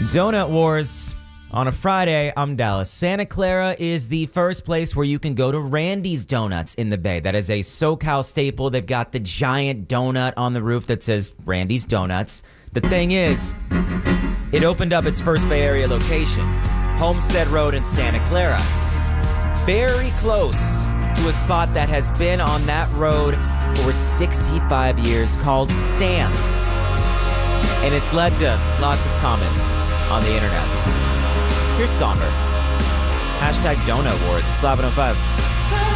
Donut Wars. On a Friday, I'm Dallas. Santa Clara is the first place where you can go to Randy's Donuts in the Bay. That is a SoCal staple. They've got the giant donut on the roof that says Randy's Donuts. The thing is, it opened up its first Bay Area location, Homestead Road in Santa Clara. Very close to a spot that has been on that road for 65 years called Stan's. And it's led to lots of comments on the internet. Here's Somber. Hashtag Donut Wars. It's Live 105.